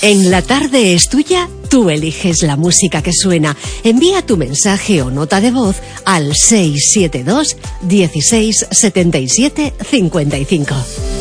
En La Tarde es Tuya, tú eliges la música que suena. Envía tu mensaje o nota de voz al 672 16 77 55.